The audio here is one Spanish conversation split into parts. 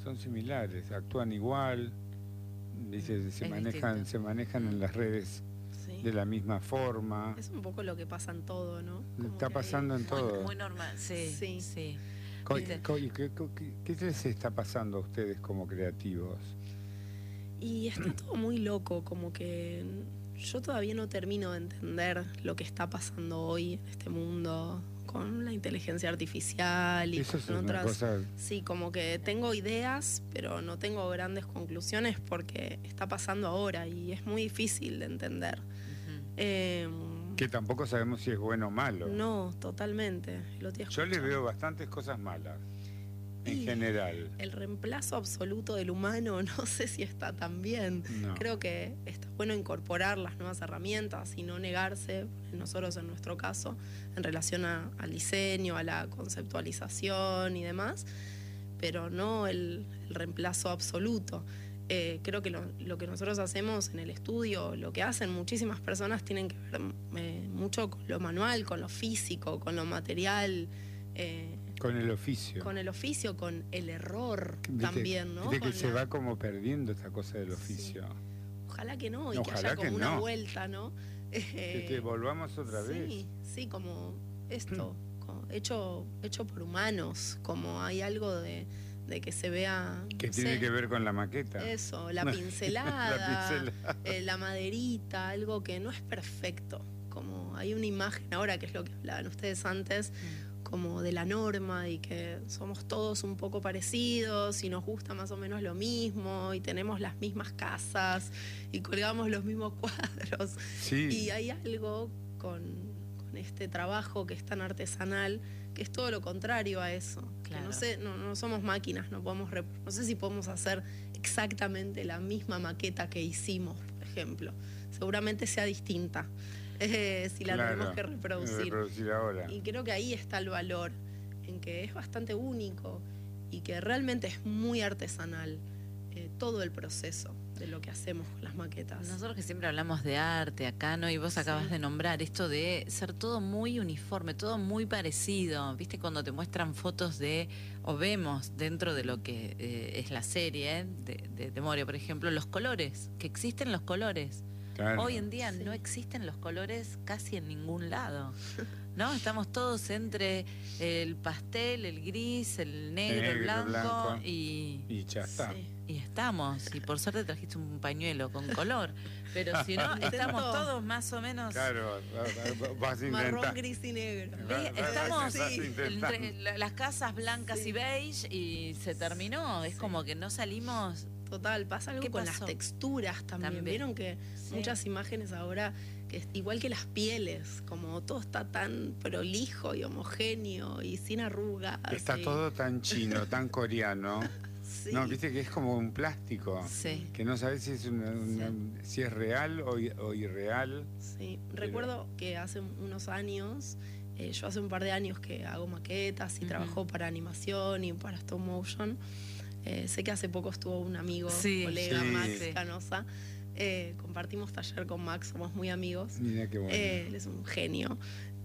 son similares, actúan igual, dice, se manejan en las redes Sí. de la misma forma. Es un poco lo que pasa en todo, ¿no? Como Está que pasando en todo. Muy normal, sí. Sí. Sí. ¿Qué les está pasando a ustedes como creativos? Y está todo muy loco, como que yo todavía no termino de entender lo que está pasando hoy en este mundo con la inteligencia artificial y Eso es con una otras. cosa... Sí, como que tengo ideas, pero no tengo grandes conclusiones porque está pasando ahora y es muy difícil de entender. Que tampoco sabemos si es bueno o malo. No, totalmente. Yo le veo bastantes cosas malas, en general. El reemplazo absoluto del humano no sé si está tan bien. No. Creo que está bueno incorporar las nuevas herramientas y no negarse, nosotros en nuestro caso, en relación al diseño, a la conceptualización y demás, pero no el reemplazo absoluto. Creo que lo que nosotros hacemos en el estudio, lo que hacen muchísimas personas, tienen que ver mucho con lo manual, con lo físico, con lo material. Con el oficio. Con el oficio, con el error también, ¿no? Viste que se va como perdiendo esta cosa del oficio. Sí. Ojalá que no, y Ojalá que haya como que una no. vuelta, ¿no? Que volvamos otra vez. Sí, como esto, hecho por humanos, como hay algo de que se vea... Que tiene que ver con la maqueta. Eso, la pincelada, la la maderita, algo que no es perfecto. Como hay una imagen ahora, que es lo que hablaban ustedes antes, como de la norma y que somos todos un poco parecidos y nos gusta más o menos lo mismo y tenemos las mismas casas y colgamos los mismos cuadros. Sí. Y hay algo con este trabajo que es tan artesanal que es todo lo contrario a eso. Claro. Que no somos máquinas, no sé si podemos hacer exactamente la misma maqueta que hicimos, por ejemplo. Seguramente sea distinta. Si la tenemos que reproducir ahora. Y creo que ahí está el valor, en que es bastante único y que realmente es muy artesanal todo el proceso de lo que hacemos con las maquetas. Nosotros que siempre hablamos de arte acá, ¿no? Y vos acabas de nombrar esto de ser todo muy uniforme, todo muy parecido. ¿Viste cuando te muestran fotos o vemos dentro de lo que es la serie de Moria, por ejemplo, los colores, que existen los colores? Claro. Hoy en día no existen los colores casi en ningún lado, ¿no? Estamos todos entre el pastel, el gris, el negro, el blanco y ya está. Sí. Y estamos, y por suerte trajiste un pañuelo con color, pero si no, estamos todos más o menos... Claro, vas a intentar. Marrón, gris y negro. Estamos entre las casas blancas y beige y se terminó, es como que no salimos... Total, pasa algo con las texturas también. Vieron que muchas imágenes ahora, que igual que las pieles, como todo está tan prolijo y homogéneo y sin arrugas. Está todo tan chino, tan coreano. Sí. No, viste que es como un plástico. Sí. Que no sabes si es si es real o irreal. Sí, recuerdo que hace unos años, yo hace un par de años que hago maquetas y trabajo para animación y para stop motion. Sé que hace poco estuvo un amigo, colega, Max Canosa. Compartimos taller con Max, somos muy amigos. Mira qué bueno. Él es un genio.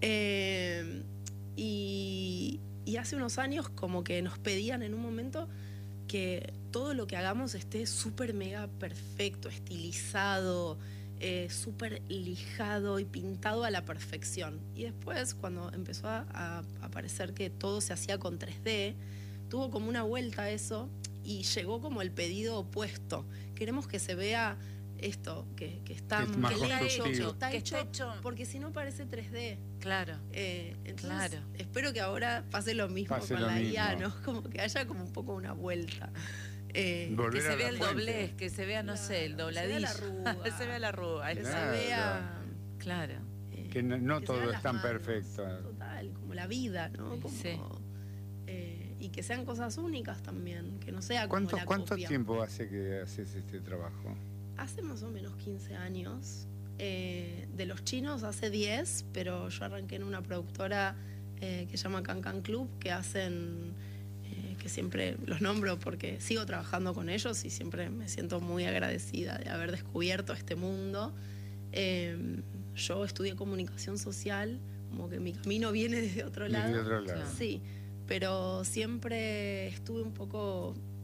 Y hace unos años como que nos pedían en un momento que todo lo que hagamos esté súper mega perfecto, estilizado, súper lijado y pintado a la perfección. Y después, cuando empezó a aparecer que todo se hacía con 3D, tuvo como una vuelta a eso y llegó como el pedido opuesto. Queremos que se vea esto, que está hecho, porque si no parece 3D. Claro. Entonces, espero que ahora pase lo mismo con la IA, ¿no? Como que haya como un poco una vuelta. Que se vea el doblez, que se vea, no sé, el dobladillo. Que se vea la arruga. Que se vea... Claro. Que no todo es tan perfecto. Total, como la vida, ¿no? Como, y que sean cosas únicas también, que no sea como la ¿Cuánto copia. tiempo hace que haces este trabajo? Hace más o menos 15 años. De los chinos hace 10, pero yo arranqué en una productora que se llama Can Can Club, que hacen, que siempre los nombro porque sigo trabajando con ellos y siempre me siento muy agradecida de haber descubierto este mundo. Yo estudié comunicación social, como que mi camino viene desde otro lado. Desde otro lado. Sí, pero siempre estuve un poco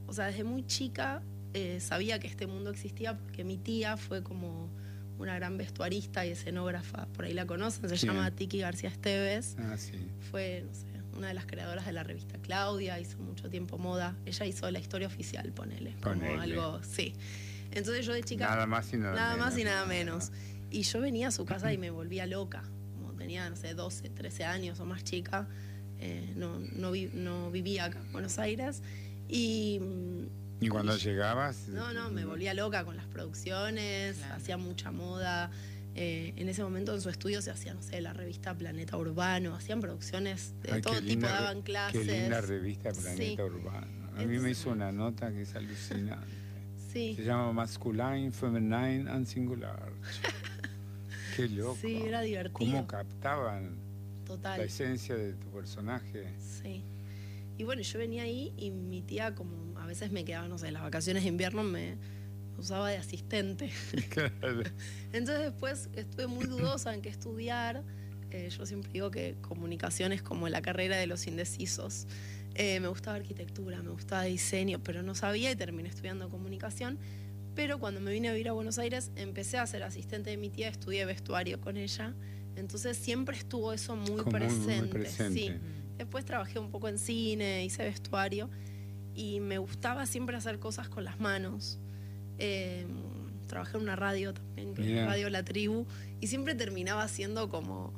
o sea, desde muy chica sabía que este mundo existía porque mi tía fue como una gran vestuarista y escenógrafa, por ahí la conocen, se llama Tiki García Esteves. Sí. Fue, no sé, una de las creadoras de la revista Claudia, hizo mucho tiempo moda. Ella hizo la historia oficial, ponele. Como algo, sí. Entonces yo de chica... Nada más y nada menos. Y yo venía a su casa y me volvía loca. Como tenía, no sé, 12, 13 años o más chica. No vivía acá en Buenos Aires. ¿Y cuando llegabas? No, me volvía loca con las producciones, hacía mucha moda. En ese momento en su estudio se hacía, no sé, la revista Planeta Urbano, hacían producciones de todo tipo, daban clases. Qué linda revista Planeta Urbano. A mí me hizo una nota que es alucinante. Sí. Se llama Masculine, Feminine and Singular. Qué loco. Sí, era divertido. Cómo captaban la esencia de tu personaje. Sí. Y bueno, yo venía ahí y mi tía, como a veces me quedaba, no sé, en las vacaciones de invierno me usaba de asistente. Claro. Entonces después estuve muy dudosa en qué estudiar. Yo siempre digo que comunicación es como la carrera de los indecisos. Me gustaba arquitectura, me gustaba diseño, pero no sabía y terminé estudiando comunicación. Pero cuando me vine a vivir a Buenos Aires, empecé a ser asistente de mi tía, estudié vestuario con ella. Entonces siempre estuvo eso muy presente. Muy presente. Sí. Después trabajé un poco en cine, hice vestuario y me gustaba siempre hacer cosas con las manos. Trabajé en una radio también, que es Radio La Tribu, y siempre terminaba haciendo como...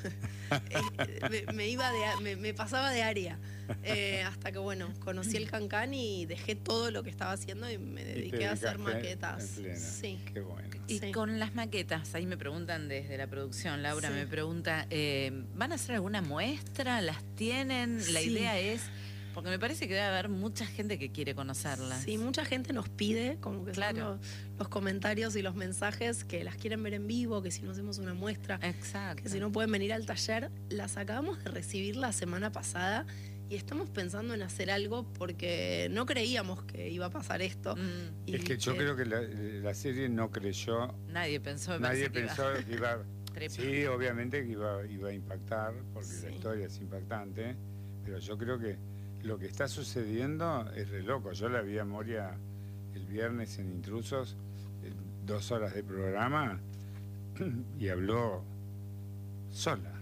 me pasaba de área. Hasta que, bueno, conocí el Cancán y dejé todo lo que estaba haciendo y me dediqué a hacer maquetas. Sí. Qué bueno. Y con las maquetas, ahí me preguntan desde la producción, Laura me pregunta, ¿van a hacer alguna muestra? ¿Las tienen? La idea es... Porque me parece que debe haber mucha gente que quiere conocerlas. Sí, mucha gente nos pide, como que son los comentarios y los mensajes, que las quieren ver en vivo, que si no hacemos una muestra, que si no pueden venir al taller. Las acabamos de recibir la semana pasada y estamos pensando en hacer algo porque no creíamos que iba a pasar esto. Y es que yo creo que la serie no creyó... Nadie pensó que iba... Sí, obviamente que iba a impactar, porque la historia es impactante, pero yo creo que lo que está sucediendo es re loco. Yo la vi a Moria el viernes en Intrusos, 2 horas de programa, y habló sola.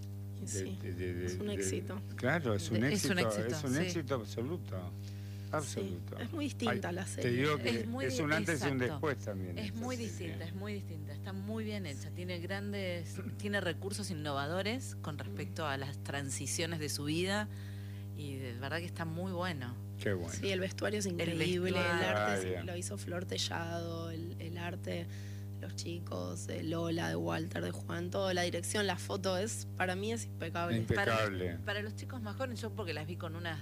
Es un éxito. Claro, es un éxito absoluto. Absoluto. Sí, es muy distinta la serie. Te digo que es un antes y un después también. Es muy distinta, es muy distinta. Está muy bien hecha. Tiene recursos innovadores con respecto a las transiciones de su vida. Y de verdad que está muy bueno. Qué bueno. Sí, el vestuario es increíble, el arte lo hizo Flor Tellado, el arte, los chicos, de Lola, de Walter, de Juan, toda la dirección, la foto para mí es impecable. Impecable. Para los chicos más jóvenes, yo porque las vi con unas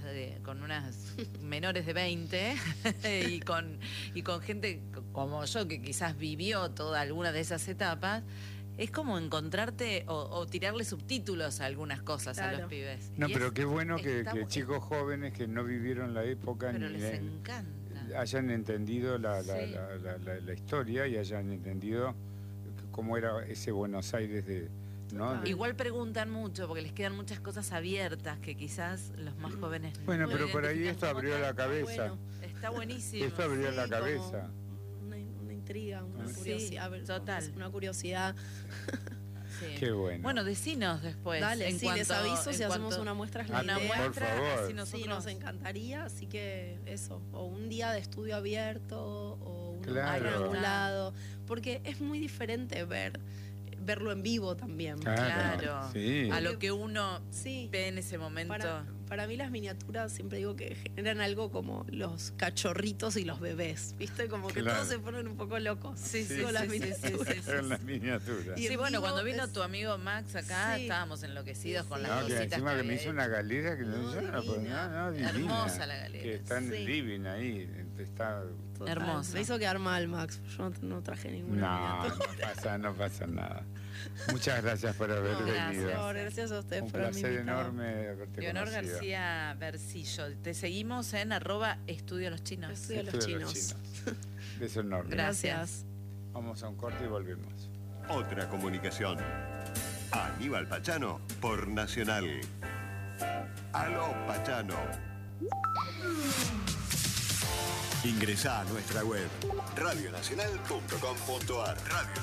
menores de 20 y con gente como yo que quizás vivió toda alguna de esas etapas. Es como encontrarte o tirarle subtítulos a algunas cosas a los pibes. No, pero qué bueno que chicos jóvenes que no vivieron la época pero les encanta. Hayan entendido la historia y hayan entendido cómo era ese Buenos Aires ¿no? Igual preguntan mucho porque les quedan muchas cosas abiertas que quizás los más jóvenes Bueno, pero por ahí esto abrió la cabeza. Bueno, está buenísimo. Esto abrió la cabeza. Una intriga, una curiosidad. Total. Una curiosidad. Sí. Qué bueno. Bueno, decinos después. Dale, les aviso si hacemos una muestra. Por favor. Sí, nos encantaría, así que eso, o un día de estudio abierto, o un lado, porque es muy diferente verlo en vivo también. Claro. Sí. A lo que uno ve en ese momento. Para mí las miniaturas, siempre digo que generan algo como los cachorritos y los bebés, ¿viste? Como que todos se ponen un poco locos. Con las miniaturas. Y bueno, cuando vino tu amigo Max acá, estábamos enloquecidos con las cositas. Encima que me hizo una galera que divina. Hermosa la galera. Que está en el living ahí, está... Hermosa. Me hizo quedar mal, Max. Yo no traje ninguna. No pasa nada. Muchas gracias por haber venido. Gracias a ustedes por haberme invitado. Un placer enorme haberte Leonor conocido. García Bercillo. Te seguimos en @estudioloschinos. Estudio los chinos. Beso enorme. Gracias. Vamos a un corte y volvemos. Otra comunicación. Aníbal Pachano por Nacional. Aló, Pachano. Ingresá a nuestra web radionacional.com.ar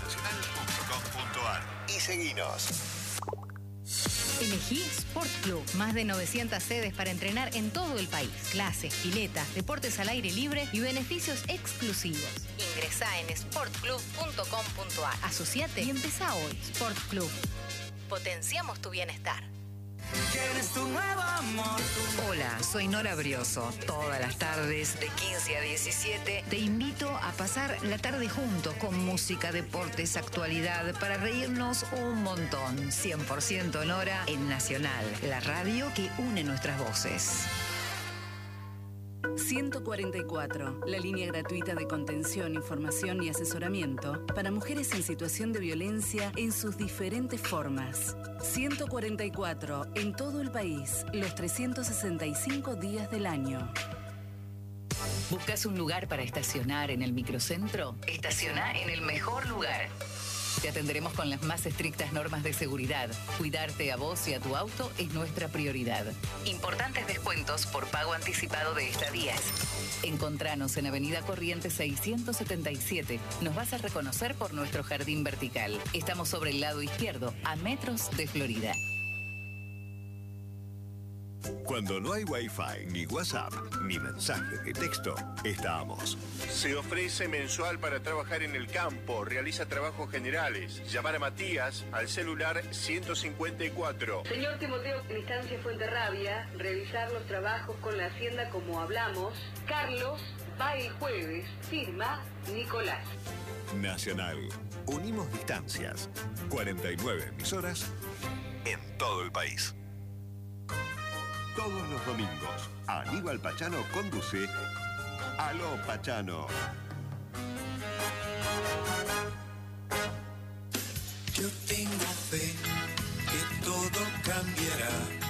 y seguinos. Elegí Sport Club. Más de 900 sedes para entrenar en todo el país. Clases, piletas, deportes al aire libre y beneficios exclusivos. Ingresá en sportclub.com.ar. Asociate y empezá hoy. Sport Club. Potenciamos tu bienestar. ¿Quieres tu nuevo amor? Hola, soy Nora Brioso. Todas las tardes, de 15 a 17, te invito a pasar la tarde juntos con música, deportes, actualidad, para reírnos un montón. 100% Nora en Nacional, la radio que une nuestras voces. 144, la línea gratuita de contención, información y asesoramiento para mujeres en situación de violencia en sus diferentes formas. 144, en todo el país, los 365 días del año. ¿Buscas un lugar para estacionar en el microcentro? Estaciona en el mejor lugar. Te atenderemos con las más estrictas normas de seguridad. Cuidarte a vos y a tu auto es nuestra prioridad. Importantes descuentos por pago anticipado de estadías. Encontranos en Avenida Corrientes 677. Nos vas a reconocer por nuestro jardín vertical. Estamos sobre el lado izquierdo, a metros de Florida. Cuando no hay Wi-Fi, ni WhatsApp, ni mensaje de texto, estamos. Se ofrece mensual para trabajar en el campo, realiza trabajos generales. Llamar a Matías al celular 154. Señor Timoteo Cristancia Fuenterrabia, revisar los trabajos con la Hacienda como hablamos. Carlos va el jueves, firma Nicolás. Nacional. Unimos distancias. 49 emisoras en todo el país. Todos los domingos, Aníbal Pachano conduce Aló Pachano. Yo tengo fe que todo cambiará.